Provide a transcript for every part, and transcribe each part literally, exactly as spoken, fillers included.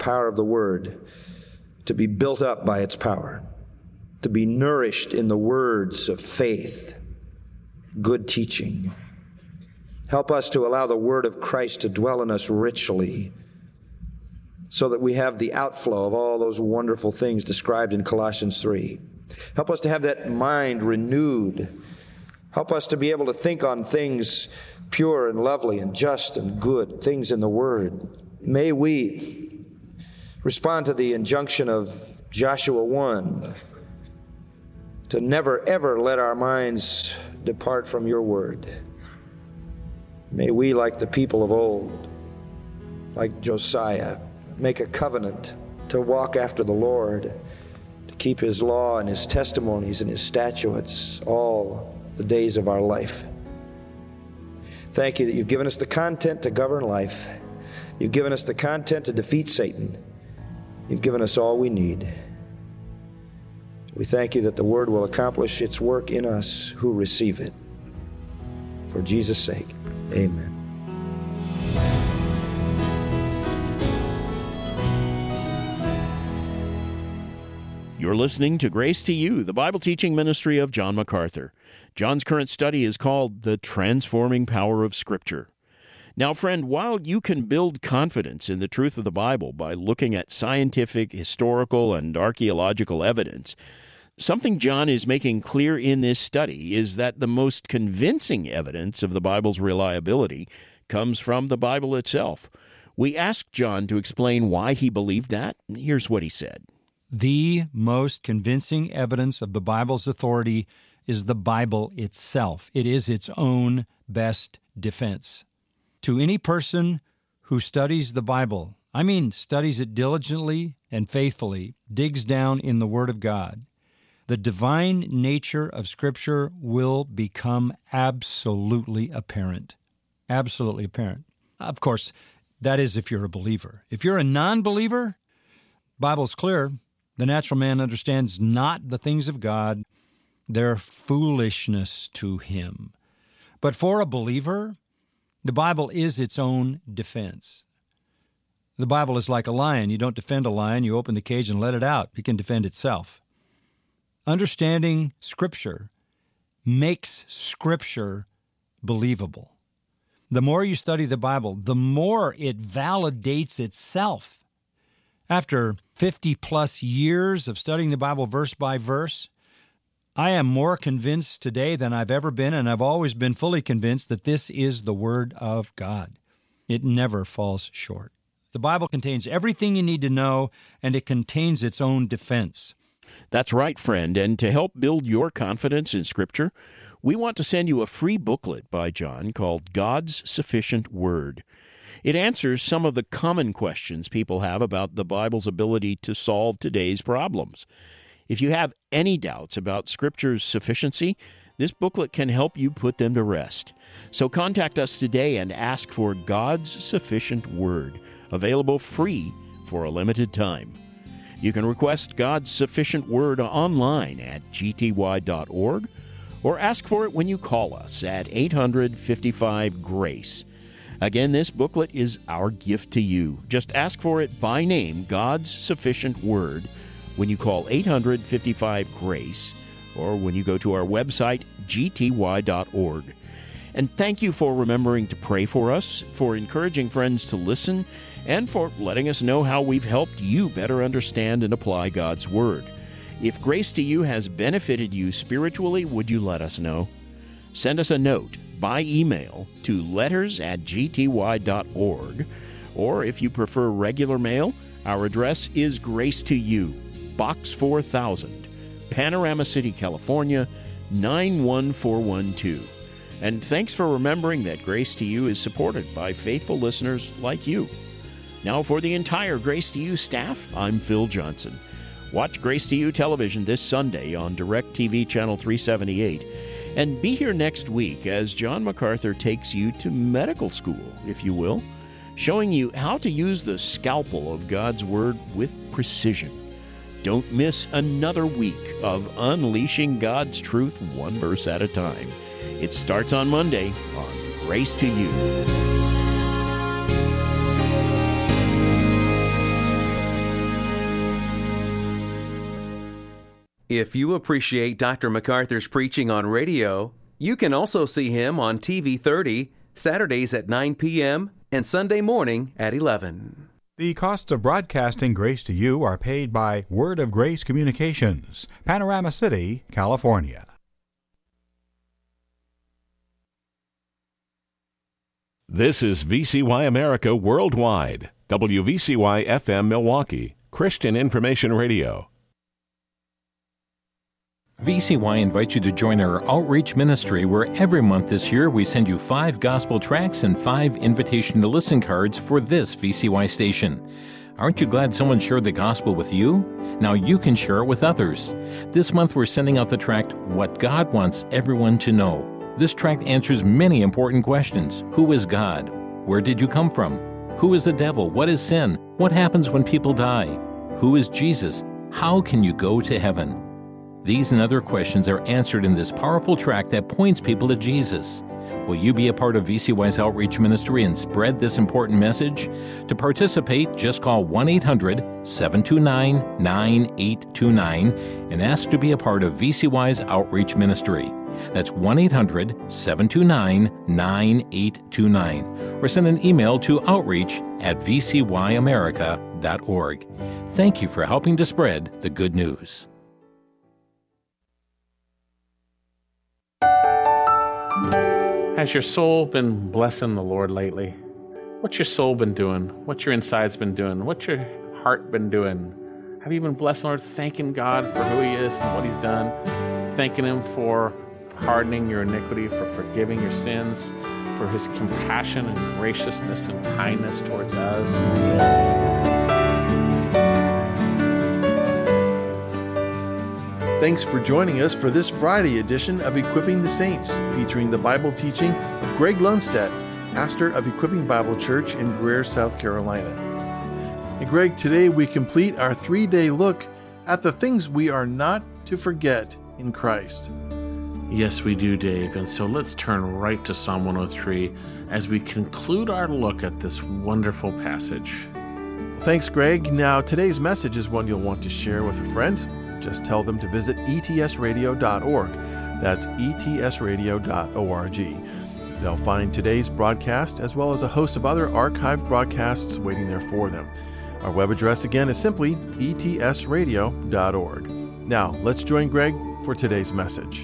power of the Word, to be built up by its power, to be nourished in the words of faith, good teaching. Help us to allow the Word of Christ to dwell in us richly, so that we have the outflow of all those wonderful things described in Colossians three. Help us to have that mind renewed. Help us to be able to think on things pure and lovely and just and good, things in the Word. May we respond to the injunction of Joshua one, to never, ever let our minds depart from your Word. May we, like the people of old, like Josiah, make a covenant to walk after the Lord, to keep His law and His testimonies and His statutes all the days of our life. Thank you that you've given us the content to govern life. You've given us the content to defeat Satan. You've given us all we need. We thank you that the Word will accomplish its work in us who receive it. For Jesus' sake, amen. You're listening to Grace to You, the Bible teaching ministry of John MacArthur. John's current study is called The Transforming Power of Scripture. Now, friend, while you can build confidence in the truth of the Bible by looking at scientific, historical, and archaeological evidence, something John is making clear in this study is that the most convincing evidence of the Bible's reliability comes from the Bible itself. We asked John to explain why he believed that. Here's what he said. The most convincing evidence of the Bible's authority is the Bible itself. It is its own best defense. To any person who studies the Bible, I mean studies it diligently and faithfully, digs down in the Word of God, the divine nature of Scripture will become absolutely apparent. Absolutely apparent. Of course, that is if you're a believer. If you're a non-believer, Bible's clear. The natural man understands not the things of God. They're foolishness to him. But for a believer, the Bible is its own defense. The Bible is like a lion. You don't defend a lion. You open the cage and let it out. It can defend itself. Understanding Scripture makes Scripture believable. The more you study the Bible, the more it validates itself. After fifty-plus years of studying the Bible verse by verse, I am more convinced today than I've ever been, and I've always been fully convinced that this is the Word of God. It never falls short. The Bible contains everything you need to know, and it contains its own defense. That's right, friend, and to help build your confidence in Scripture, we want to send you a free booklet by John called God's Sufficient Word. It answers some of the common questions people have about the Bible's ability to solve today's problems. If you have any doubts about Scripture's sufficiency, this booklet can help you put them to rest. So contact us today and ask for God's Sufficient Word, available free for a limited time. You can request God's Sufficient Word online at g t y dot org or ask for it when you call us at eight hundred, fifty-five, GRACE. Again, this booklet is our gift to you. Just ask for it by name, God's Sufficient Word, when you call eight hundred, fifty-five, GRACE, or when you go to our website, g t y dot org. And thank you for remembering to pray for us, for encouraging friends to listen, and for letting us know how we've helped you better understand and apply God's Word. If Grace to You has benefited you spiritually, would you let us know? Send us a note by email to letters at g t y dot org, or if you prefer regular mail, our address is Grace to You, Box four thousand, Panorama City, California, nine one four one two. And thanks for remembering that Grace to You is supported by faithful listeners like you. Now for the entire Grace to You staff, I'm Phil Johnson. Watch Grace to You television this Sunday on DirecTV Channel three seventy-eight. And be here next week as John MacArthur takes you to medical school, if you will, showing you how to use the scalpel of God's Word with precision. Don't miss another week of unleashing God's truth one verse at a time. It starts on Monday on Grace to You. If you appreciate Doctor MacArthur's preaching on radio, you can also see him on T V thirty, Saturdays at nine p.m. and Sunday morning at eleven. The costs of broadcasting Grace to You are paid by Word of Grace Communications, Panorama City, California. This is V C Y America Worldwide, W V C Y F M Milwaukee, Christian Information Radio. V C Y invites you to join our outreach ministry where every month this year we send you five gospel tracts and five invitation to listen cards for this V C Y station. Aren't you glad someone shared the gospel with you? Now you can share it with others. This month we're sending out the tract, What God Wants Everyone to Know. This tract answers many important questions. Who is God? Where did you come from? Who is the devil? What is sin? What happens when people die? Who is Jesus? How can you go to heaven? These and other questions are answered in this powerful tract that points people to Jesus. Will you be a part of V C Y's outreach ministry and spread this important message? To participate, just call one eight hundred, seven two nine, nine eight two nine and ask to be a part of V C Y's outreach ministry. That's one eight hundred, seven two nine, nine eight two nine. Or send an email to outreach at v c y america dot org. Thank you for helping to spread the good news. Has your soul been blessing the Lord lately? What's your soul been doing? What's your insides been doing? What's your heart been doing? Have you been blessing the Lord, thanking God for who He is and what He's done? Thanking Him for pardoning your iniquity, for forgiving your sins, for His compassion and graciousness and kindness towards us? Thanks for joining us for this Friday edition of Equipping the Saints, featuring the Bible teaching of Greg Lundstedt, pastor of Equipping Bible Church in Greer, South Carolina. And Greg, today we complete our three-day look at the things we are not to forget in Christ. Yes, we do, Dave. And so let's turn right to Psalm one oh three as we conclude our look at this wonderful passage. Thanks, Greg. Now, today's message is one you'll want to share with a friend. Just tell them to visit e t s radio dot org. That's e t s radio dot org. They'll find today's broadcast as well as a host of other archived broadcasts waiting there for them. Our web address again is simply e t s radio dot org. Now, let's join Greg for today's message.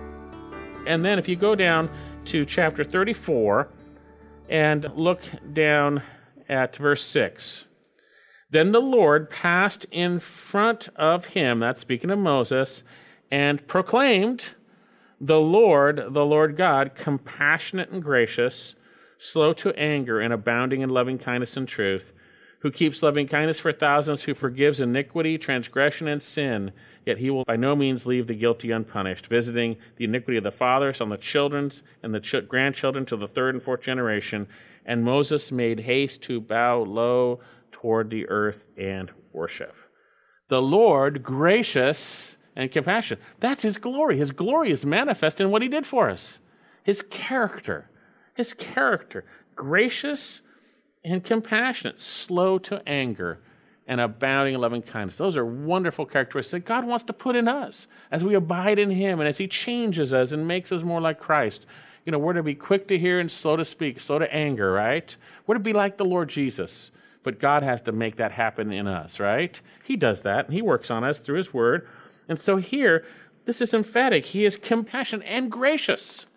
And then if you go down to chapter thirty-four and look down at verse six. Then the Lord passed in front of him, that's speaking of Moses, and proclaimed, the Lord, the Lord God, compassionate and gracious, slow to anger and abounding in loving kindness and truth, who keeps loving kindness for thousands, who forgives iniquity, transgression, and sin, yet he will by no means leave the guilty unpunished, visiting the iniquity of the fathers on the children and the ch- grandchildren to the third and fourth generation. And Moses made haste to bow low toward the earth and worship. The Lord, gracious and compassionate. That's His glory. His glory is manifest in what He did for us. His character. His character. Gracious and compassionate. Slow to anger and abounding in loving kindness. Those are wonderful characteristics that God wants to put in us as we abide in Him and as He changes us and makes us more like Christ. You know, we're to be quick to hear and slow to speak, slow to anger, right? We're to be like the Lord Jesus. But God has to make that happen in us, right? He does that, and He works on us through His Word. And so here, this is emphatic. He is compassionate and gracious.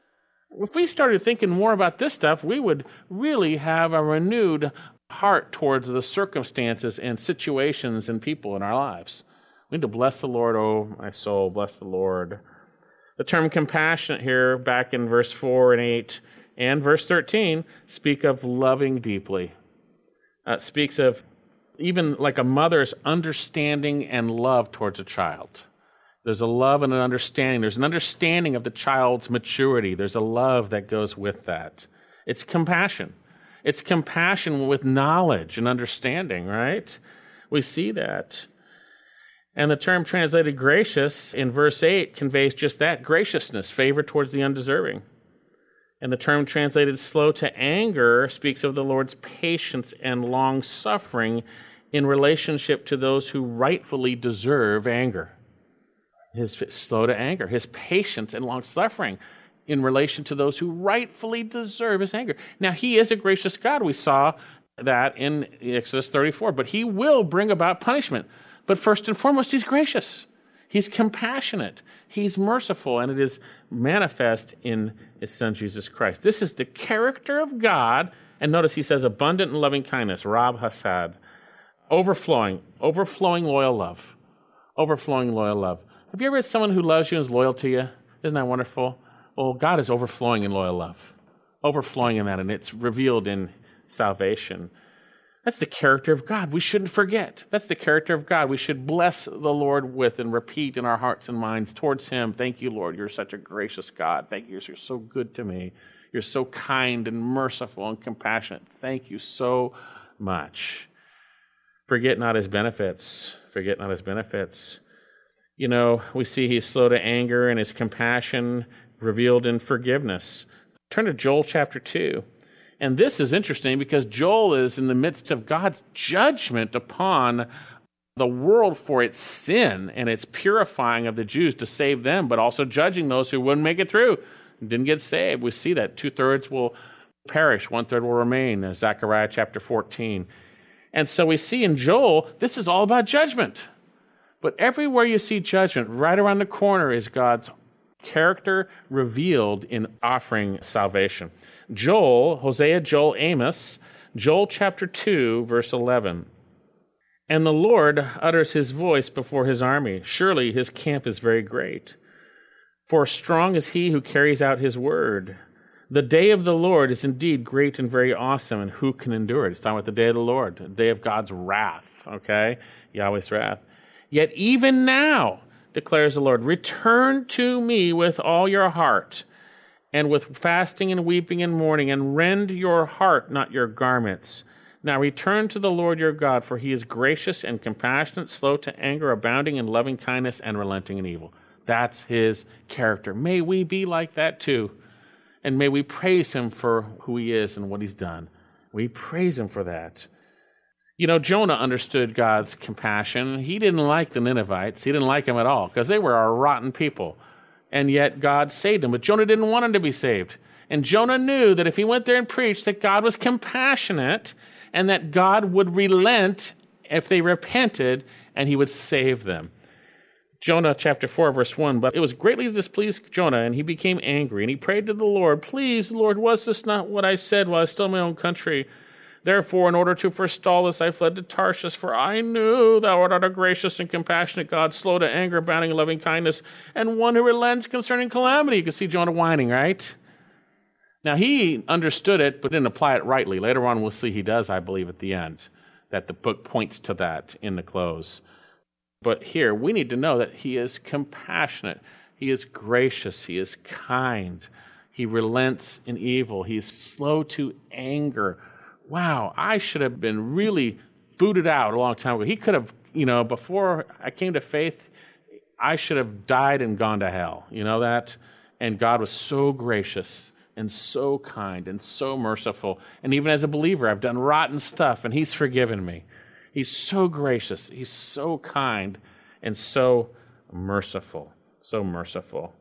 If we started thinking more about this stuff, we would really have a renewed heart towards the circumstances and situations and people in our lives. We need to bless the Lord, oh my soul, bless the Lord. The term compassionate here, back in verse four and eight and verse thirteen, speak of loving deeply. Uh, speaks of even like a mother's understanding and love towards a child. There's a love and an understanding. There's an understanding of the child's maturity. There's a love that goes with that. It's compassion. It's compassion with knowledge and understanding, right? We see that. And the term translated gracious in verse eight conveys just that, graciousness, favor towards the undeserving. And the term translated slow to anger speaks of the Lord's patience and long-suffering in relationship to those who rightfully deserve anger. His slow to anger, his patience and long-suffering in relation to those who rightfully deserve his anger. Now, he is a gracious God. We saw that in Exodus thirty-four, but he will bring about punishment. But first and foremost, he's gracious. He's compassionate. He's merciful, and it is manifest in his Son, Jesus Christ. This is the character of God. And notice he says abundant in loving kindness, Rab Hasad, overflowing, overflowing loyal love, overflowing loyal love. Have you ever had someone who loves you and is loyal to you? Isn't that wonderful? Well, God is overflowing in loyal love, overflowing in that, and it's revealed in salvation. That's the character of God. We shouldn't forget. That's the character of God. We should bless the Lord with and repeat in our hearts and minds towards him. Thank you, Lord. You're such a gracious God. Thank you. You're so good to me. You're so kind and merciful and compassionate. Thank you so much. Forget not his benefits. Forget not his benefits. You know, we see he's slow to anger and his compassion revealed in forgiveness. Turn to Joel chapter two. And this is interesting because Joel is in the midst of God's judgment upon the world for its sin and its purifying of the Jews to save them, but also judging those who wouldn't make it through, didn't get saved. We see that two-thirds will perish, one-third will remain, as Zechariah chapter fourteen. And so we see in Joel, this is all about judgment. But everywhere you see judgment, right around the corner is God's character revealed in offering salvation. Joel, Hosea, Joel, Amos, Joel chapter two, verse eleven. And the Lord utters his voice before his army. Surely his camp is very great. For strong is he who carries out his word. The day of the Lord is indeed great and very awesome, and who can endure it? It's talking about the day of the Lord, the day of God's wrath, okay? Yahweh's wrath. Yet even now, declares the Lord, return to me with all your heart, and with fasting and weeping and mourning, and rend your heart, not your garments. Now return to the Lord your God, for he is gracious and compassionate, slow to anger, abounding in loving kindness, and relenting in evil. That's his character. May we be like that too. And may we praise him for who he is and what he's done. We praise him for that. You know, Jonah understood God's compassion. He didn't like the Ninevites. He didn't like them at all because they were a rotten people. And yet God saved him. But Jonah didn't want him to be saved. And Jonah knew that if he went there and preached that God was compassionate and that God would relent if they repented and he would save them. Jonah chapter four, verse one, but it was greatly displeased Jonah, and he became angry, and he prayed to the Lord, please, Lord, was this not what I said while I was still in my own country? Therefore, in order to forestall this, I fled to Tarshish, for I knew thou art a gracious and compassionate God, slow to anger, abounding in loving kindness, and one who relents concerning calamity. You can see Jonah whining, right? Now, he understood it, but didn't apply it rightly. Later on, we'll see he does, I believe, at the end, that the book points to that in the close. But here, we need to know that he is compassionate. He is gracious. He is kind. He relents in evil. He's slow to anger. Wow, I should have been really booted out a long time ago. He could have, you know, before I came to faith, I should have died and gone to hell. You know that? And God was so gracious and so kind and so merciful. And even as a believer, I've done rotten stuff, and he's forgiven me. He's so gracious. He's so kind and so merciful. So merciful.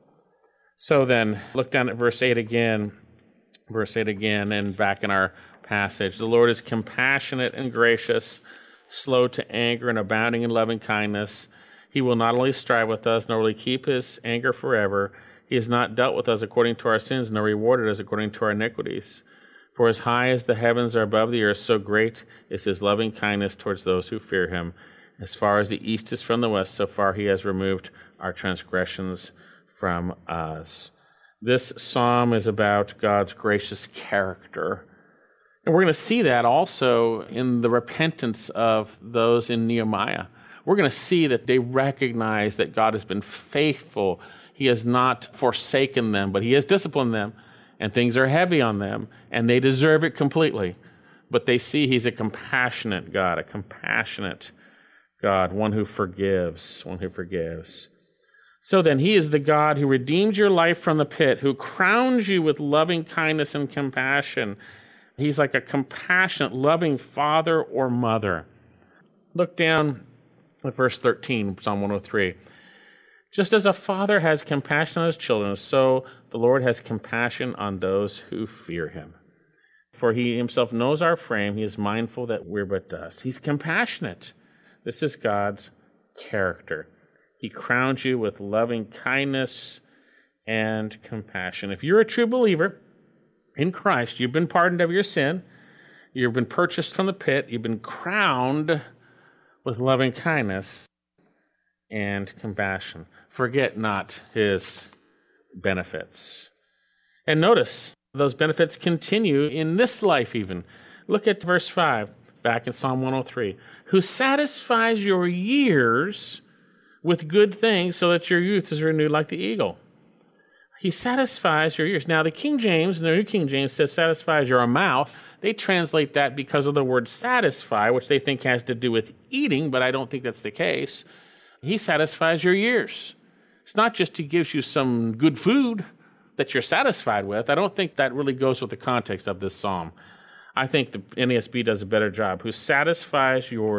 So then, look down at verse eight again. Verse eight again, and back in our passage. The Lord is compassionate and gracious, slow to anger and abounding in loving kindness. He will not only strive with us, nor will he keep his anger forever. He has not dealt with us according to our sins, nor rewarded us according to our iniquities. For as high as the heavens are above the earth, so great is his loving kindness towards those who fear him. As far as the east is from the west, so far he has removed our transgressions from us. This psalm is about God's gracious character. And we're going to see that also in the repentance of those in Nehemiah. We're going to see that they recognize that God has been faithful. He has not forsaken them, but he has disciplined them. And things are heavy on them, and they deserve it completely. But they see he's a compassionate God, a compassionate God, one who forgives, one who forgives. So then, he is the God who redeemed your life from the pit, who crowns you with loving kindness and compassion. He's like a compassionate, loving father or mother. Look down at verse thirteen, Psalm one oh three. Just as a father has compassion on his children, so the Lord has compassion on those who fear him. For he himself knows our frame. He is mindful that we're but dust. He's compassionate. This is God's character. He crowns you with loving kindness and compassion. If you're a true believer in Christ, you've been pardoned of your sin. You've been purchased from the pit. You've been crowned with loving kindness and compassion. Forget not his benefits. And notice, those benefits continue in this life even. Look at verse five, back in Psalm one oh three. Who satisfies your years with good things so that your youth is renewed like the eagle. He satisfies your years. Now, the King James, the New King James says satisfies your mouth. They translate that because of the word satisfy, which they think has to do with eating, but I don't think that's the case. He satisfies your years. It's not just he gives you some good food that you're satisfied with. I don't think that really goes with the context of this psalm. I think the N A S B does a better job. Who satisfies your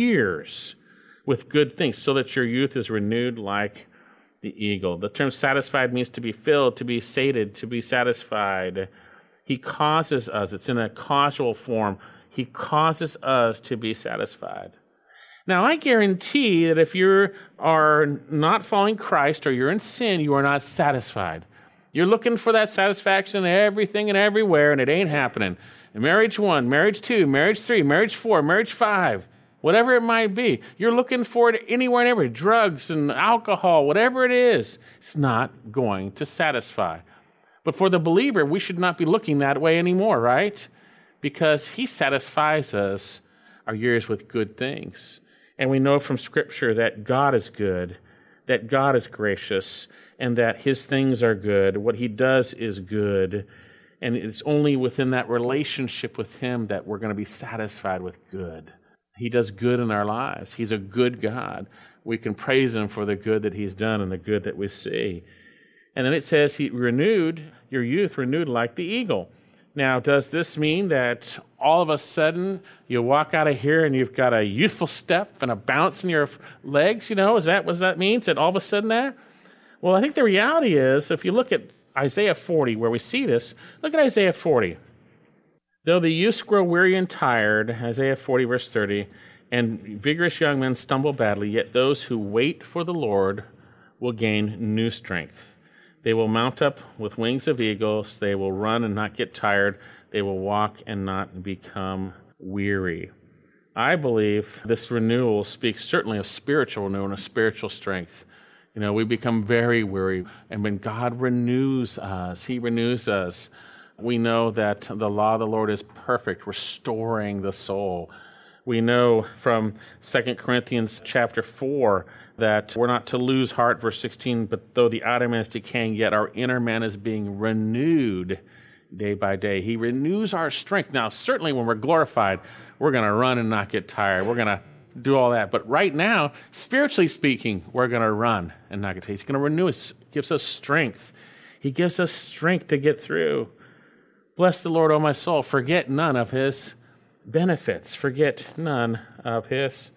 years with good things so that your youth is renewed like the eagle. The term satisfied means to be filled, to be sated, to be satisfied. He causes us, it's in a causal form, he causes us to be satisfied. Now, I guarantee that if you are not following Christ or you're in sin, you are not satisfied. You're looking for that satisfaction in everything and everywhere, and it ain't happening. And marriage one, marriage two, marriage three, marriage four, marriage five, whatever it might be. You're looking for it anywhere and everywhere. Drugs and alcohol, whatever it is, it's not going to satisfy. But for the believer, we should not be looking that way anymore, right? Because he satisfies us, our years, with good things. And we know from Scripture that God is good, that God is gracious, and that his things are good. What he does is good. And it's only within that relationship with him that we're going to be satisfied with good. He does good in our lives. He's a good God. We can praise him for the good that he's done and the good that we see. And then it says he renewed, your youth renewed like the eagle. Now, does this mean that all of a sudden you walk out of here and you've got a youthful step and a bounce in your legs? You know, is that what that means? That all of a sudden that? Well, I think the reality is, if you look at Isaiah forty, where we see this, look at Isaiah forty. Though the youths grow weary and tired, Isaiah forty, verse thirty, and vigorous young men stumble badly, yet those who wait for the Lord will gain new strength. They will mount up with wings of eagles. They will run and not get tired. They will walk and not become weary. I believe this renewal speaks certainly of spiritual renewal and of spiritual strength. You know, we become very weary, and when God renews us, he renews us. We know that the law of the Lord is perfect, restoring the soul. We know from Second Corinthians chapter four that we're not to lose heart, verse sixteen, but though the outer man is decaying, yet our inner man is being renewed day by day. He renews our strength. Now, certainly when we're glorified, we're going to run and not get tired. We're going to do all that. But right now, spiritually speaking, we're going to run and not get tired. He's going to renew us, gives us strength. He gives us strength to get through. Bless the Lord, O my soul. Forget none of his benefits. Forget none of his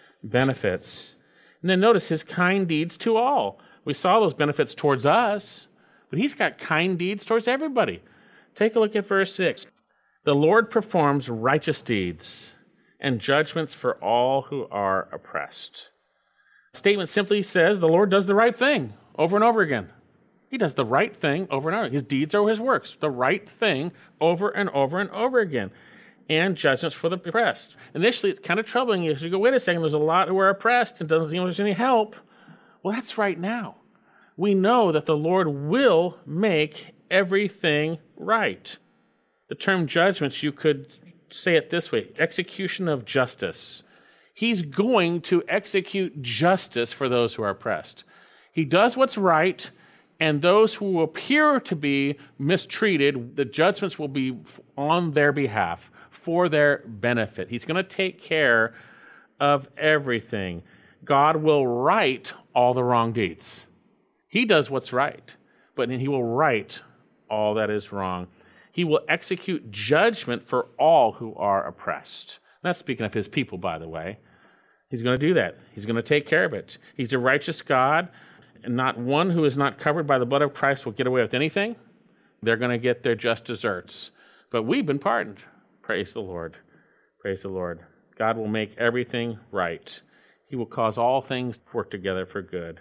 benefits. And then notice his kind deeds to all. We saw those benefits towards us, but he's got kind deeds towards everybody. Take a look at verse six. The Lord performs righteous deeds and judgments for all who are oppressed. The statement simply says the Lord does the right thing over and over again. He does the right thing over and over. His deeds are his works. The right thing over and over and over again. And judgments for the oppressed. Initially, it's kind of troubling you. So you go, wait a second, there's a lot who are oppressed and doesn't seem like there's any help. Well, that's right now. We know that the Lord will make everything right. The term judgments, you could say it this way, execution of justice. He's going to execute justice for those who are oppressed. He does what's right, and those who appear to be mistreated, the judgments will be on their behalf, for their benefit. He's going to take care of everything. God will right all the wrong deeds. He does what's right, but he will right all that is wrong. He will execute judgment for all who are oppressed. That's speaking of his people, by the way. He's going to do that. He's going to take care of it. He's a righteous God. not one who is not covered by the blood of Christ will get away with anything. They're going to get their just deserts. But we've been pardoned. Praise the Lord. Praise the Lord. God will make everything right. He will cause all things to work together for good.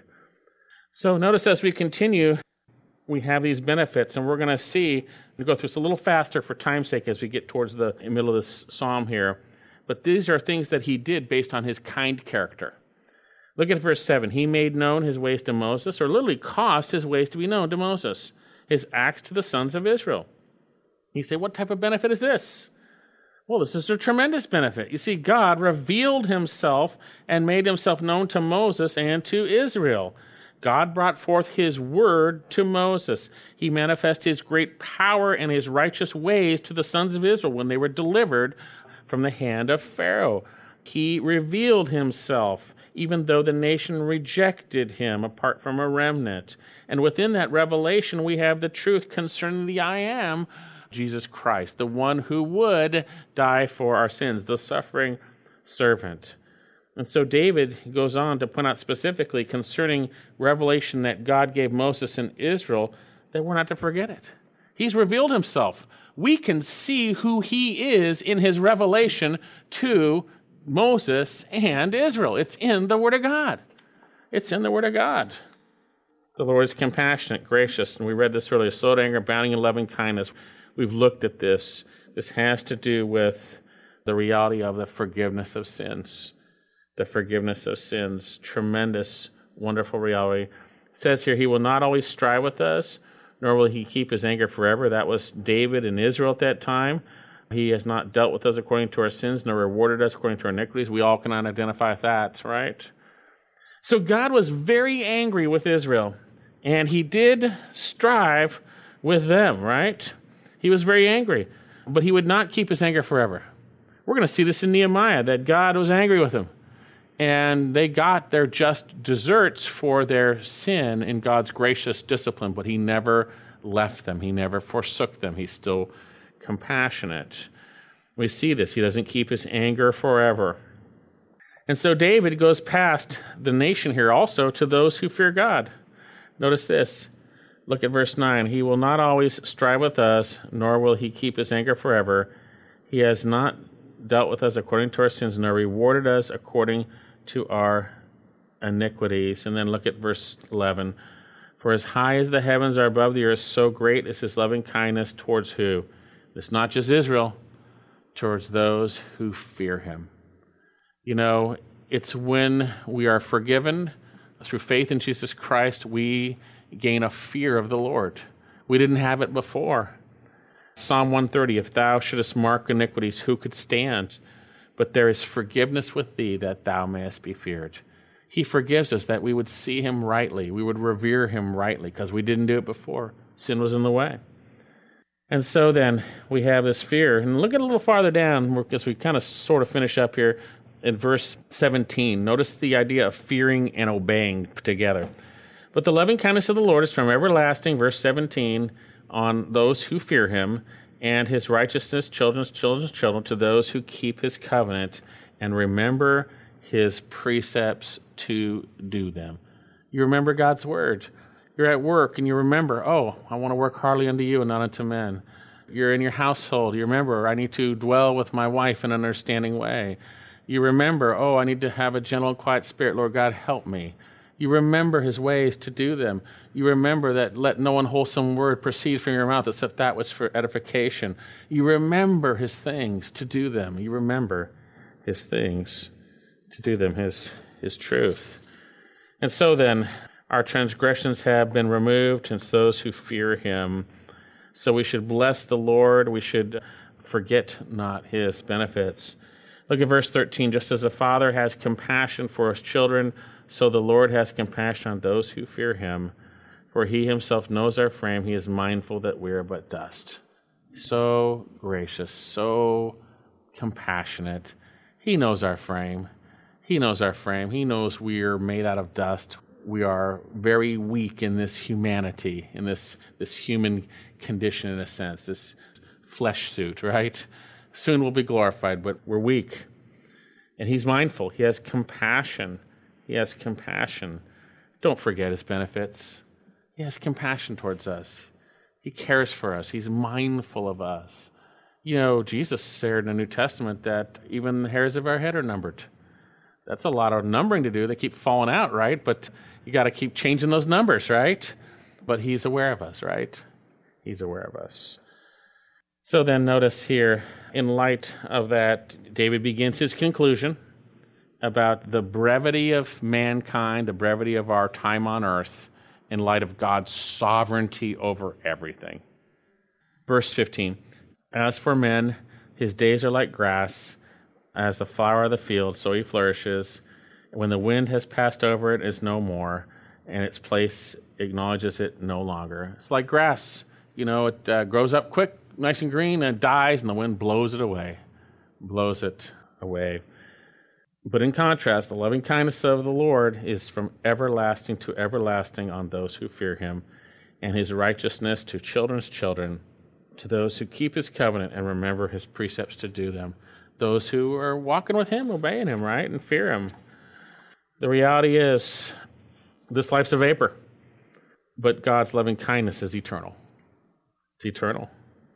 So notice as we continue, we have these benefits, and we're going to see, we go through this a little faster for time's sake as we get towards the middle of this psalm here. But these are things that he did based on his kind character. Look at verse seven. He made known his ways to Moses, or literally caused his ways to be known to Moses, his acts to the sons of Israel. You say, what type of benefit is this? Well, this is a tremendous benefit. You see, God revealed himself and made himself known to Moses and to Israel. God brought forth his word to Moses. He manifested his great power and his righteous ways to the sons of Israel when they were delivered from the hand of Pharaoh. He revealed himself, even though the nation rejected him apart from a remnant. And within that revelation, we have the truth concerning the I Am, Jesus Christ, the one who would die for our sins, the suffering servant. And so David goes on to point out specifically concerning revelation that God gave Moses and Israel, that we're not to forget it. He's revealed himself. We can see who he is in his revelation to Moses and Israel. It's in the Word of God. It's in the Word of God. The Lord is compassionate, gracious, and we read this earlier, slow to anger, abounding in loving kindness. We've looked at this. This has to do with the reality of the forgiveness of sins. The forgiveness of sins. Tremendous, wonderful reality. It says here, he will not always strive with us, nor will he keep his anger forever. That was David and Israel at that time. He has not dealt with us according to our sins, nor rewarded us according to our iniquities. We all cannot identify that, right? So God was very angry with Israel, and he did strive with them, right? He was very angry, but he would not keep his anger forever. We're going to see this in Nehemiah, that God was angry with them, and they got their just deserts for their sin in God's gracious discipline, but he never left them. He never forsook them. He's still compassionate. We see this. He doesn't keep his anger forever. And so David goes past the nation here also to those who fear God. Notice this. Look at verse nine. He will not always strive with us, nor will he keep his anger forever. He has not dealt with us according to our sins, nor rewarded us according to our iniquities. And then look at verse eleven. For as high as the heavens are above the earth, so great is his loving kindness towards who? It's not just Israel, towards those who fear him. You know, it's when we are forgiven through faith in Jesus Christ, we gain a fear of the Lord. We didn't have it before. Psalm one thirty, if thou shouldest mark iniquities, who could stand? But there is forgiveness with thee, that thou mayest be feared. He forgives us that we would see him rightly. We would revere him rightly because we didn't do it before. Sin was in the way. And so then we have this fear. And look at a little farther down, because we kind of sort of finish up here in verse seventeen. Notice the idea of fearing and obeying together. But the loving kindness of the Lord is from everlasting, verse seventeen, on those who fear him, and his righteousness, children's children's children, to those who keep his covenant and remember his precepts to do them. You remember God's word. You're at work and you remember, oh, I want to work heartily unto you and not unto men. You're in your household. You remember, I need to dwell with my wife in an understanding way. You remember, oh, I need to have a gentle and quiet spirit. Lord God, help me. You remember his ways to do them. You remember that let no unwholesome word proceed from your mouth except that which for edification. You remember his things to do them. You remember his things to do them, his, his truth. And so then, our transgressions have been removed, and it's those who fear him. So we should bless the Lord. We should forget not his benefits. Look at verse thirteen. Just as a father has compassion for his children, so the Lord has compassion on those who fear him. For he himself knows our frame. He is mindful that we are but dust. So gracious, so compassionate. He knows our frame. He knows our frame. He knows we are made out of dust. We are very weak in this humanity, in this, this human condition in a sense, this flesh suit, right? Soon we'll be glorified, but we're weak. And he's mindful. He has compassion. He has compassion Don't forget his benefits. He has compassion towards us. He cares for us. He's mindful of us. You know, Jesus said in the New Testament that even the hairs of our head are numbered. That's a lot of numbering to do. They keep falling out, right? But you got to keep changing those numbers, right? But he's aware of us, right? He's aware of us. So then notice here, in light of that, David begins his conclusion about the brevity of mankind, the brevity of our time on earth, in light of God's sovereignty over everything. Verse fifteen, as for men, his days are like grass, as the flower of the field, so he flourishes. When the wind has passed over it, it is no more, and its place acknowledges it no longer. It's like grass. You know, it uh, grows up quick, nice and green, and it dies, and the wind blows it away, blows it away. But in contrast, the loving kindness of the Lord is from everlasting to everlasting on those who fear him, and his righteousness to children's children, to those who keep his covenant and remember his precepts to do them. Those who are walking with him, obeying him, right, and fear him. The reality is, this life's a vapor, but God's loving kindness is eternal. It's eternal.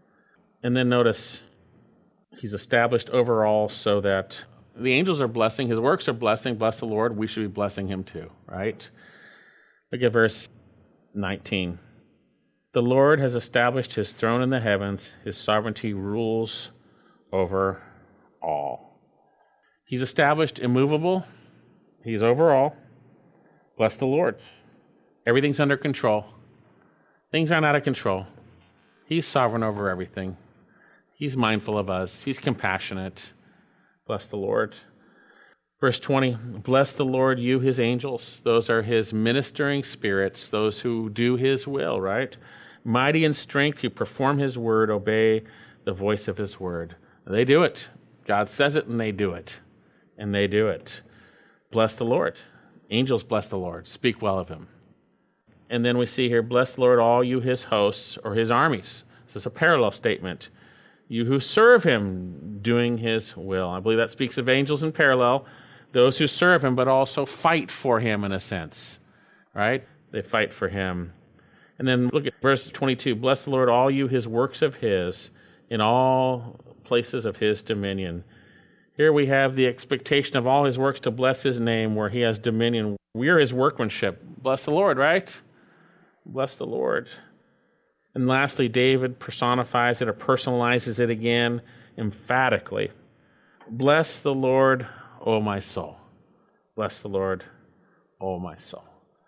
And then notice, he's established overall so that the angels are blessing, his works are blessing, bless the Lord, we should be blessing him too, right? Look at verse nineteen. The Lord has established his throne in the heavens, his sovereignty rules over all. He's established immovable, he's over all. Bless the Lord. Everything's under control. Things aren't out of control. He's sovereign over everything. He's mindful of us. He's compassionate. Bless the Lord. Verse twenty, bless the Lord, you his angels. Those are his ministering spirits, those who do his will, right? Mighty in strength, who perform his word, obey the voice of his word. They do it. God says it and they do it. And they do it. Bless the Lord. Angels bless the Lord. Speak well of him. And then we see here, bless the Lord, all you his hosts or his armies. This is a parallel statement. You who serve him, doing his will. I believe that speaks of angels in parallel. Those who serve him, but also fight for him in a sense. Right? They fight for him. And then look at verse twenty-two. Bless the Lord, all you his works of his, in all places of his dominion. Here we have the expectation of all his works to bless his name, where he has dominion. We are his workmanship. Bless the Lord, right? Bless the Lord. And lastly, David personifies it or personalizes it again emphatically. Bless the Lord, O my soul. Bless the Lord, O my soul.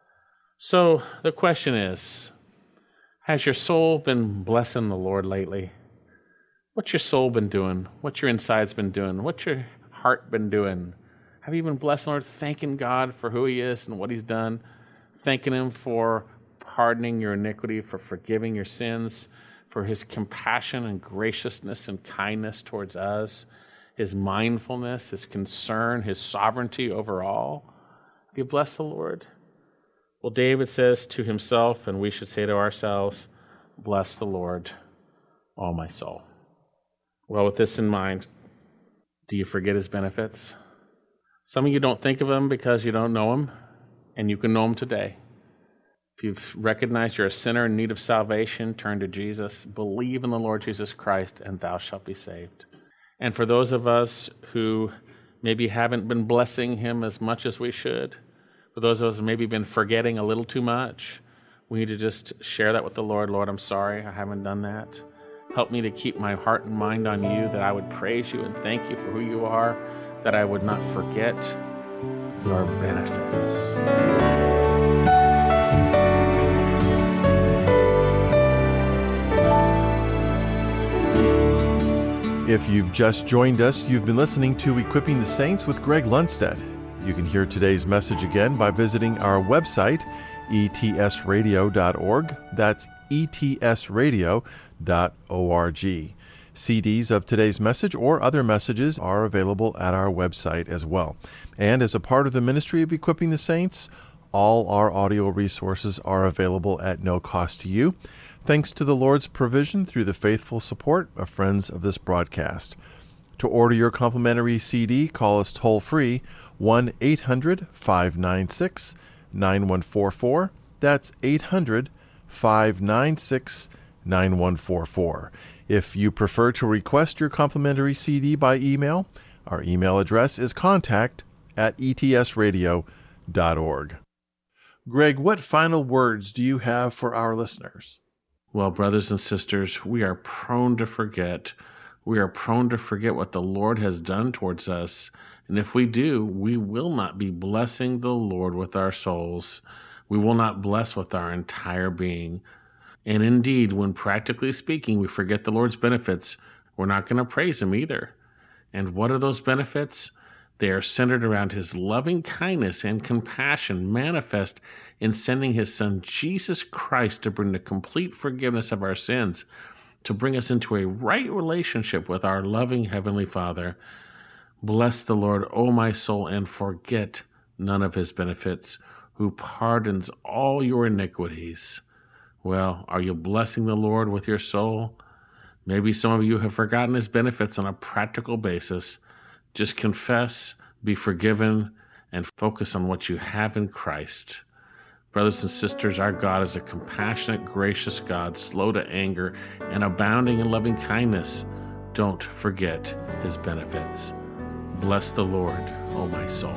So the question is, has your soul been blessing the Lord lately? What's your soul been doing? What's your insides been doing? What's your heart been doing? Have you been blessing the Lord, thanking God for who he is and what he's done? Thanking him for pardoning your iniquity, for forgiving your sins, for his compassion and graciousness and kindness towards us, his mindfulness, his concern, his sovereignty over all. Have you blessed the Lord? Well, David says to himself, and we should say to ourselves, bless the Lord, all my soul. Well, with this in mind, do you forget his benefits? Some of you don't think of him because you don't know him, and you can know him today. If you've recognized you're a sinner in need of salvation, turn to Jesus. Believe in the Lord Jesus Christ, and thou shalt be saved. And for those of us who maybe haven't been blessing him as much as we should, for those of us who maybe been forgetting a little too much, we need to just share that with the Lord. Lord, I'm sorry, I haven't done that. Help me to keep my heart and mind on you, that I would praise you and thank you for who you are, that I would not forget your benefits. If you've just joined us, you've been listening to Equipping the Saints with Greg Lundstedt. You can hear today's message again by visiting our website, e t s radio dot org. That's e t s radio dot org. C Ds of today's message or other messages are available at our website as well. And as a part of the ministry of Equipping the Saints, all our audio resources are available at no cost to you, thanks to the Lord's provision through the faithful support of friends of this broadcast. To order your complimentary C D, call us toll-free, one eight hundred five nine six nine one four four. That's eight hundred, five nine six, nine one four four. If you prefer to request your complimentary C D by email, our email address is contact at e t s radio dot org. Greg, what final words do you have for our listeners? Well, brothers and sisters, we are prone to forget. We are prone to forget what the Lord has done towards us. And if we do, we will not be blessing the Lord with our souls. We will not bless with our entire being. And indeed, when practically speaking, we forget the Lord's benefits, we're not going to praise Him either. And what are those benefits? They are centered around His loving kindness and compassion manifest in sending His Son, Jesus Christ, to bring the complete forgiveness of our sins, to bring us into a right relationship with our loving Heavenly Father. Bless the Lord, O my soul, and forget none of His benefits, who pardons all your iniquities. Well, are you blessing the Lord with your soul? Maybe some of you have forgotten His benefits on a practical basis. Just confess, be forgiven, and focus on what you have in Christ. Brothers and sisters, our God is a compassionate, gracious God, slow to anger, and abounding in loving kindness. Don't forget His benefits. Bless the Lord, O my soul.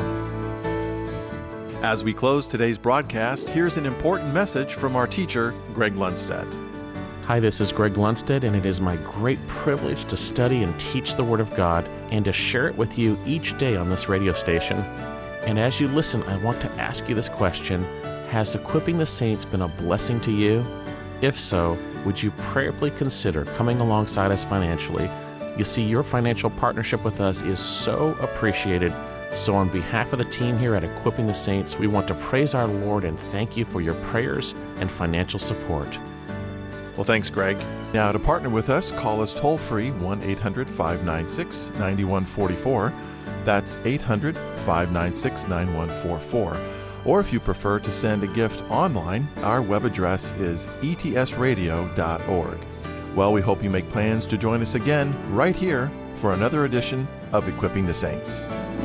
As we close today's broadcast, here's an important message from our teacher, Greg Lundstedt. Hi, this is Greg Lundstedt, and it is my great privilege to study and teach the Word of God and to share it with you each day on this radio station. And as you listen, I want to ask you this question: has Equipping the Saints been a blessing to you? If so, would you prayerfully consider coming alongside us financially? You see, your financial partnership with us is so appreciated. So on behalf of the team here at Equipping the Saints, we want to praise our Lord and thank you for your prayers and financial support. Well, thanks, Greg. Now, to partner with us, call us toll-free, one eight hundred, five nine six, nine one four four. That's eight hundred, five nine six, nine one four four. Or if you prefer to send a gift online, our web address is e t s radio dot org. Well, we hope you make plans to join us again right here for another edition of Equipping the Saints.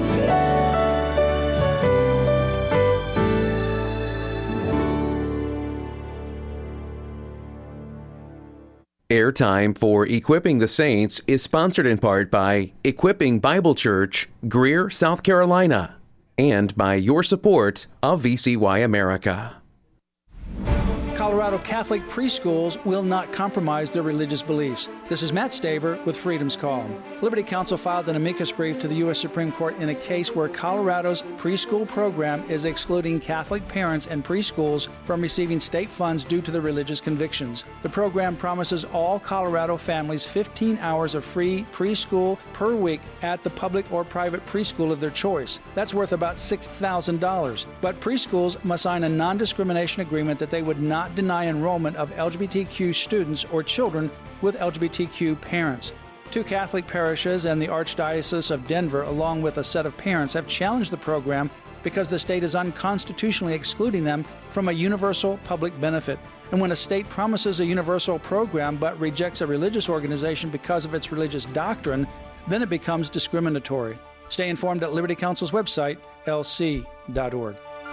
Airtime for Equipping the Saints is sponsored in part by Equipping Bible Church, Greer, South Carolina, and by your support of V C Y America. Colorado Catholic preschools will not compromise their religious beliefs. This is Matt Staver with Freedom's Call. Liberty Counsel filed an amicus brief to the U S Supreme Court in a case where Colorado's preschool program is excluding Catholic parents and preschools from receiving state funds due to their religious convictions. The program promises all Colorado families fifteen hours of free preschool per week at the public or private preschool of their choice. That's worth about six thousand dollars. But preschools must sign a non-discrimination agreement that they would not deny enrollment of L G B T Q students or children with L G B T Q parents. Two Catholic parishes and the Archdiocese of Denver, along with a set of parents, have challenged the program because the state is unconstitutionally excluding them from a universal public benefit. And when a state promises a universal program but rejects a religious organization because of its religious doctrine, then it becomes discriminatory. Stay informed at Liberty Counsel's website, l c dot org.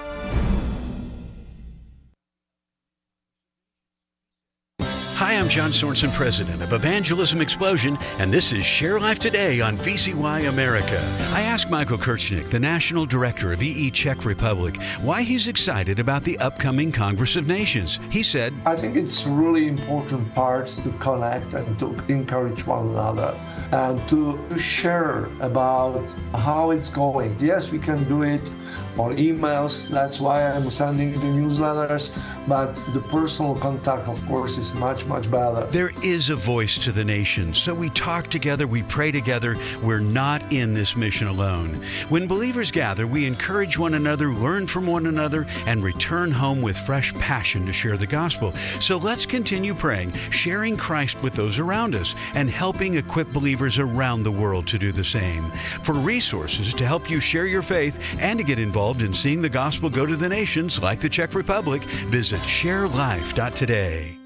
Hi, I'm John Sorensen, president of Evangelism Explosion, and this is Share Life Today on V C Y America. I asked Michael Kirchnick, the national director of E E Czech Republic, why he's excited about the upcoming Congress of Nations. He said, I think it's really important part to connect and to encourage one another and to, to share about how it's going. Yes, we can do it on emails. That's why I'm sending the newsletters. But the personal contact, of course, is much, much better. There is a voice to the nation. So we talk together, we pray together. We're not in this mission alone. When believers gather, we encourage one another, learn from one another, and return home with fresh passion to share the gospel. So let's continue praying, sharing Christ with those around us, and helping equip believers around the world to do the same. For resources to help you share your faith and to get involved in seeing the gospel go to the nations like the Czech Republic, visit share life dot today.